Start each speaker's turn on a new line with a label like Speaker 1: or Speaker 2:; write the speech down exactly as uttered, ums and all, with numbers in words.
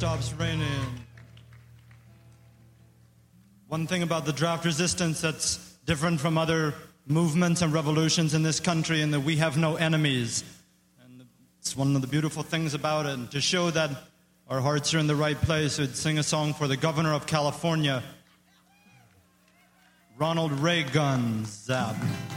Speaker 1: stops raining. One thing about the draft resistance that's different from other movements and revolutions in this country, in that we have no enemies. And it's one of the beautiful things about it. And to show that our hearts are in the right place, we'd sing a song for the governor of California, Ronald Reagan. Zap.